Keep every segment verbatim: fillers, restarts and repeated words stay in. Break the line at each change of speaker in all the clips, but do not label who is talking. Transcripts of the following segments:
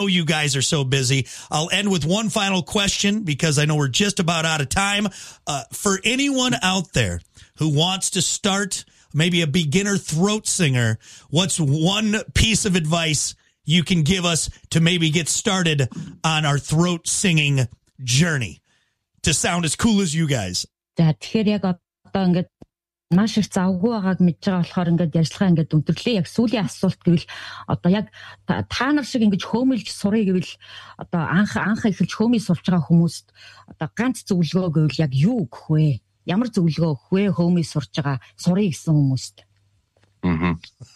you guys are so busy. I'll end with one final question because I know we're just about out of time. Uh, for anyone out there who wants to start maybe a beginner throat singer, what's one piece of advice you can give us to maybe get started on our throat singing journey to sound as cool as you guys?
За тэгэхээр яг одоо ингээд маш их завгүй байгааг мэдж байгаа болохоор ингээд ярьцлага ингээд өндөрлөө. Яг сүүлийн асуулт гэвэл одоо яг та нар шиг ингэж хөөмөлж сурыг гэвэл одоо анх анх эхэлж хөөмөж сурч байгаа хүмүүст одоо ганц зөвлөгөө гэвэл яг юу өгөх вэ? Ямар зөвлөгөө өгөх вэ хөөмөж сурч байгаа сурыг гэсэн хүмүүст?
Аа.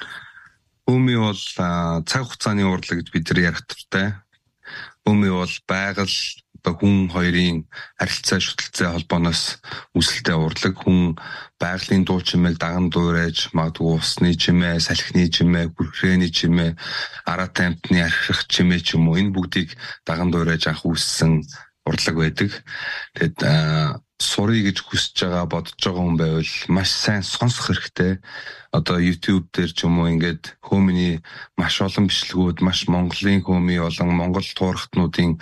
Хөөмөж бол цаг хугацааны урлаг гэж бид нар ярих туфтай. Хөөмөж бол байгаль хүн хоёрын харилцаа шүтэлцээ холбооноос үүсэлтэй урлаг. Хүн байгалийн дуу чимээг даган дуурайж, магадгүй усны чимээ, салхины чимээ, бүрхрээний чимээ, араа тамтны архих чимээ ч юм уу энэ бүгдийг даган дуурайж авах үүссэн урлаг байдаг. Тэгэд сурыг гэж хүсэж байгаа бодож байгаа хүн байвал маш сайн сонсох хэрэгтэй. Одоо YouTube дээр ч юм уу ингээд хөөмний маш олон бичлэгүүд, маш Монголын хөөмий болон Монгол туурхтнуудын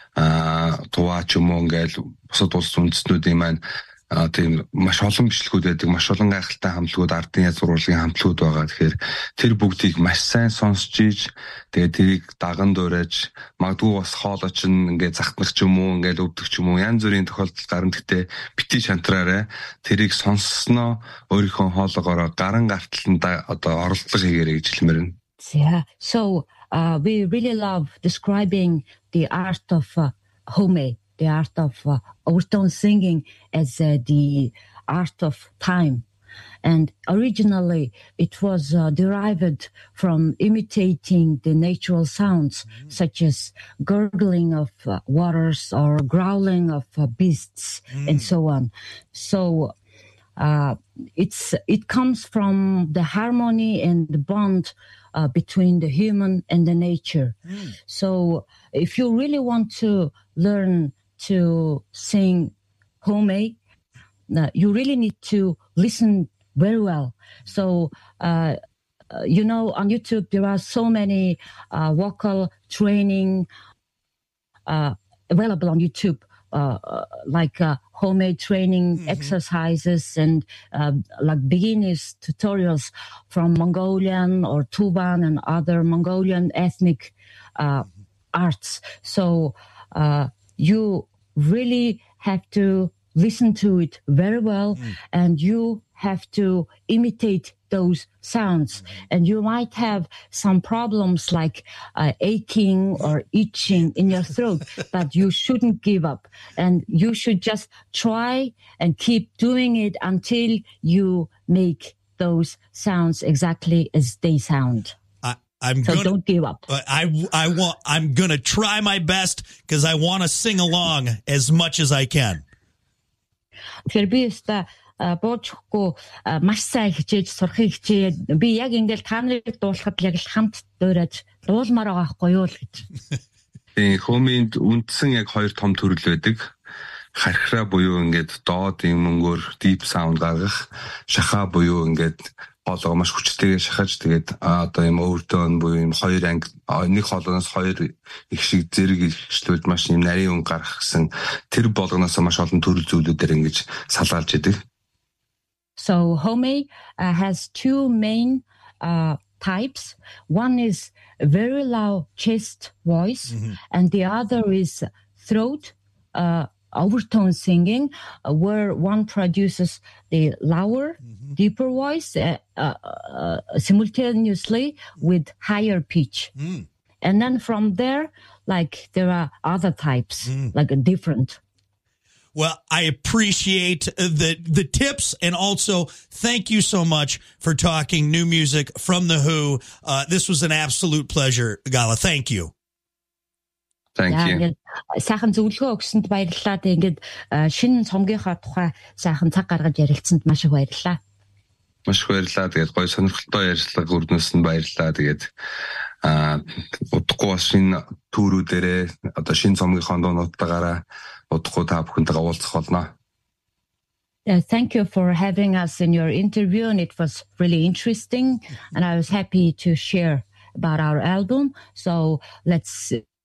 а туаа ч юм уу ингээл бусад улс үндэстнүүдийн маань тийм маш олон бичлэгүүд байдаг, маш олон гайхалтай хамтлагууд, ардын язгуур урлагийн хамтлагууд байгаа. Тэгэхээр тэр бүгдийг маш сайн сонсч ийж тэгээд тэрийг даган дуурайж магадгүй бас хоолой чинь ингээд захнах ч юм уу ингээд өвдөх ч юм уу янз бүрийн тохиолдол гарна. Гэтэ бити шантраарай тэрийг сонссноо өөрийнхөө хоолоогоороо гаран гарталтанда одоо оролцох хийгээрэй гэж хэлмээр байна.
Yeah. So uh, we really love describing the art of uh, home, the art of uh, overtone singing as uh, the art of time. And originally it was uh, derived from imitating the natural sounds, mm-hmm. such as gurgling of uh, waters or growling of uh, beasts, mm. and so on. So uh, it's it comes from the harmony and the bond Uh, between the human and the nature. Mm. So if you really want to learn to sing home, uh, you really need to listen very well. So, uh, uh, you know, on YouTube, there are so many uh, vocal training uh, available on YouTube. Uh, uh, like uh, homemade training mm-hmm. exercises and uh, like beginners tutorials from Mongolian or Tuvan and other Mongolian ethnic uh, mm-hmm. arts. So uh, you really have to listen to it very well, mm. and you have to imitate those sounds. Mm-hmm. And you might have some problems like uh, aching or itching in your throat, but you shouldn't give up. And you should just try and keep doing it until you make those sounds exactly as they sound.
I'm
so
gonna,
don't give up.
I, I want, I'm going to try my best because I want to sing along as much as I can.
Боочгүй маш сайн хичээж сурахыг хичээ. Би яг ингээл та нарыг дуулахад яг л хамт дуурайж дуулмаар байгаа байхгүй юу л гэж.
Тийм хөөминд үндсэн яг хоёр том төрөл байдаг. Хархраа буюу ингээд доодын мөнгөөр deep sound гаргах, шахаа буюу ингээд хоолоо маш хүчтэйгээр шахаж тэгээд одоо юм overtone буюу юм хоёр анги нэг хоолоноос хоёр их шиг зэрэг ихшлүүлж маш юм нарийн өнгө гаргах гэсэн тэр болгоноос маш олон төрөл зүйлүүдээр ингэж салгаалж идэг.
So home uh, has two main uh, types. One is a very loud chest voice, mm-hmm. and the other is throat uh, overtone singing, uh, where one produces the louder, mm-hmm. deeper voice uh, uh, uh, simultaneously with higher pitch. Mm. And then from there, like there are other types, mm. like a different.
Well, I appreciate the the tips, and also thank you so much for talking new music from The Who. Uh, this was an absolute pleasure, Gala. Thank you.
Thank you.
Сайхан зөвлөгөө өгсөнд баярлалаа. Тэгээд шинэ цомгийнхаа тухай сайхан цаг гаргаж ярилцсанд маш их баярлалаа.
Маш их баярлалаа. Тэгээд гоё сонирхолтой ярилцлага өрнөс нь баярлалаа. Тэгээд а удахгүй бас шинэ түүрүүдээрээ одоо шинэ цомгийнхаа дуунуудтайгаараа удахгүй та бүхэнтэйгээ уулзах болно.
Uh, thank you for having us in your interview, and it was really interesting, and I was happy to share about our album. So let's